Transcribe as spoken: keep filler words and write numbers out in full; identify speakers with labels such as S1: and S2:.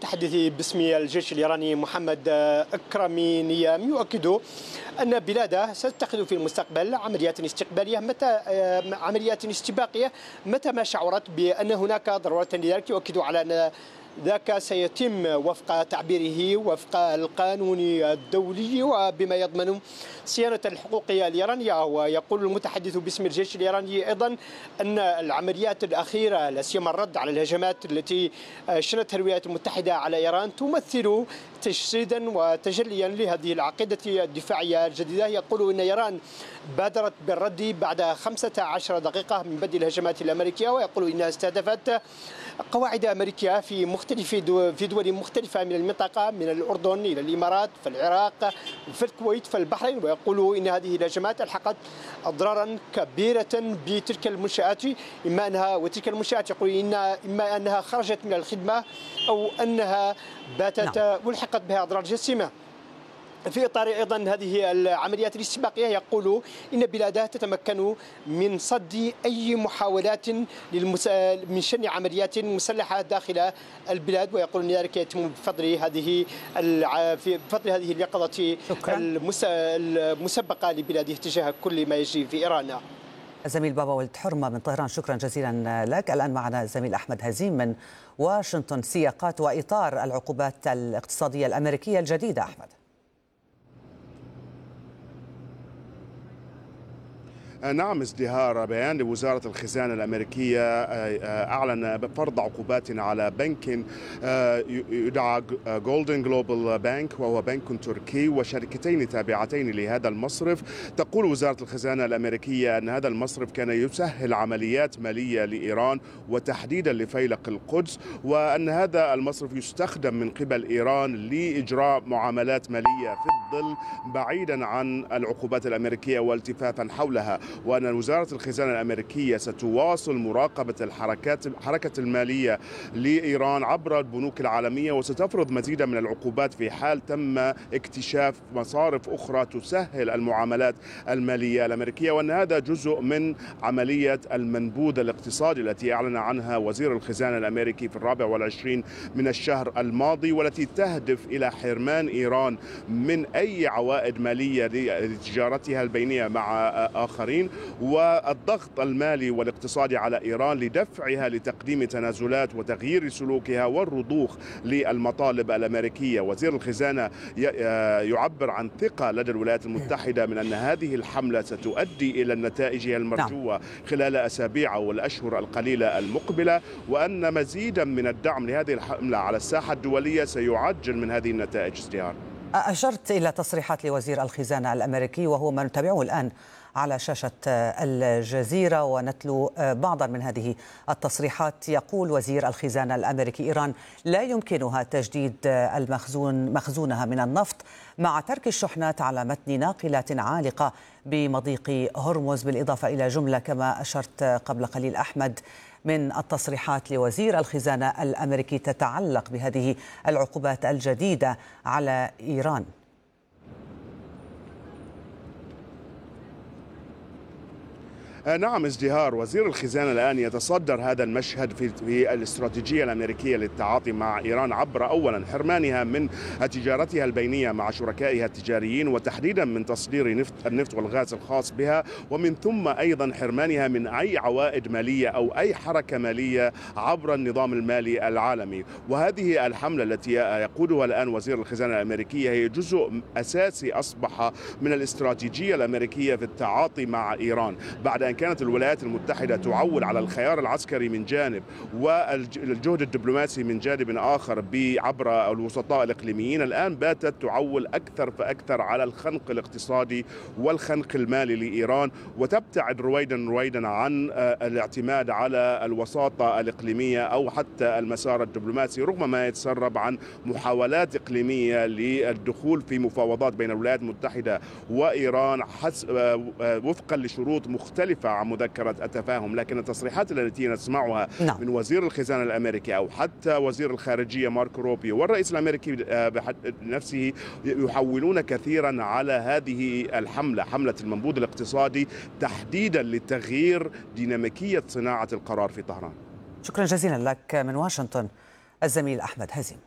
S1: المتحدث باسم الجيش الإيراني محمد أكرمي نيام يؤكد أن بلاده ستتخذ في المستقبل عمليات استقبالية متى عمليات استباقية متى ما شعرت بأن هناك ضرورة لذلك. يؤكد على أن ذاك سيتم وفق تعبيره وفق القانون الدولي وبما يضمن صيانة الحقوق الإيرانية. ويقول المتحدث باسم الجيش الإيراني أيضا أن العمليات الأخيرة لا سيما الرد على الهجمات التي شنتها الولايات المتحدة على إيران تمثل تجسيدا وتجليا لهذه العقيدة الدفاعية الجديدة. يقول أن إيران بادرت بالرد بعد خمسة عشر دقيقة من بدء الهجمات الأمريكية، ويقول إنها استهدفت قواعد أمريكية في مختلف دول في دول مختلفة من المنطقة من الأردن إلى الإمارات فالعراق فالكويت فالبحرين. ويقول إن هذه الهجمات ألحقت أضرارا كبيرة بتلك المنشآت إما أنها وتلك المنشآت يقول إن إما أنها خرجت من الخدمة أو أنها باتت ملحقت بها أضرار جسيمة. في إطار أيضا هذه العمليات الاستباقية يقول إن بلاده تتمكن من صد أي محاولات للمس... من شن عمليات مسلحة داخل البلاد، ويقول أن ذلك يتم بفضل هذه الع... في بفضل هذه اليقظة المس... المسبقة لبلاده تجاه كل ما يجري في إيران.
S2: زميل بابا ولد حرمة من طهران، شكرا جزيلا لك. الآن معنا زميل أحمد هزيم من واشنطن. سياقات وإطار العقوبات الاقتصادية الأمريكية الجديدة أحمد.
S3: نعم، ازدهار بيان لوزارة الخزانة الأمريكية أعلن فرض عقوبات على بنك يدعى جولدن جلوبال بانك، وهو بنك تركي، وشركتين تابعتين لهذا المصرف. تقول وزارة الخزانة الأمريكية أن هذا المصرف كان يسهل عمليات مالية لإيران وتحديدا لفيلق القدس، وأن هذا المصرف يستخدم من قبل إيران لإجراء معاملات مالية في الظل بعيدا عن العقوبات الأمريكية والتفافا حولها، وأن وزارة الخزانة الأمريكية ستواصل مراقبة الحركات الحركة المالية لإيران عبر البنوك العالمية، وستفرض مزيدا من العقوبات في حال تم اكتشاف مصارف أخرى تسهل المعاملات المالية الأمريكية، وأن هذا جزء من عملية المنبوذ الاقتصادي التي أعلن عنها وزير الخزانة الأمريكي في الرابع والعشرين من الشهر الماضي، والتي تهدف إلى حرمان إيران من أي عوائد مالية لتجارتها البينية مع آخرين، والضغط المالي والاقتصادي على إيران لدفعها لتقديم تنازلات وتغيير سلوكها والرضوخ للمطالب الأمريكية. وزير الخزانة يعبر عن ثقة لدى الولايات المتحدة من أن هذه الحملة ستؤدي إلى النتائج المرجوة خلال أسابيع والأشهر القليلة المقبلة، وأن مزيدا من الدعم لهذه الحملة على الساحة الدولية سيعجل من هذه النتائج. ازدهار،
S2: أشرت إلى تصريحات لوزير الخزانة الأمريكي وهو ما نتابعه الآن على شاشة الجزيرة ونتلو بعضا من هذه التصريحات. يقول وزير الخزانة الأمريكي: إيران لا يمكنها تجديد المخزون مخزونها من النفط مع ترك الشحنات على متن ناقلات عالقة بمضيق هرمز، بالإضافة إلى جملة كما أشرت قبل قليل أحمد من التصريحات لوزير الخزانة الأمريكي تتعلق بهذه العقوبات الجديدة على إيران.
S3: نعم، ازدهار، وزير الخزانة الآن يتصدر هذا المشهد في الاستراتيجية الأمريكية للتعاطي مع إيران عبر أولا حرمانها من تجارتها البينية مع شركائها التجاريين، وتحديدا من تصدير نفط النفط والغاز الخاص بها، ومن ثم أيضا حرمانها من أي عوائد مالية أو أي حركة مالية عبر النظام المالي العالمي. وهذه الحملة التي يقودها الآن وزير الخزانة الأمريكية هي جزء أساسي أصبح من الاستراتيجية الأمريكية في التعاطي مع إيران، بعد أن كانت الولايات المتحدة تعول على الخيار العسكري من جانب والجهد الدبلوماسي من جانب آخر عبر الوسطاء الإقليميين. الآن باتت تعول أكثر فأكثر على الخنق الاقتصادي والخنق المالي لإيران، وتبتعد رويدا رويدا عن الاعتماد على الوساطة الإقليمية أو حتى المسار الدبلوماسي، رغم ما يتسرب عن محاولات إقليمية للدخول في مفاوضات بين الولايات المتحدة وإيران وفقا لشروط مختلفة عن مذكرة التفاهم. لكن التصريحات التي نسمعها نعم. من وزير الخزانة الأمريكي أو حتى وزير الخارجية ماركو روبيو والرئيس الأمريكي نفسه يحولون كثيرا على هذه الحملة، حملة المنبوذ الاقتصادي، تحديدا لتغيير ديناميكية صناعة القرار في طهران.
S2: شكرا جزيلا لك من واشنطن الزميل أحمد هزيم.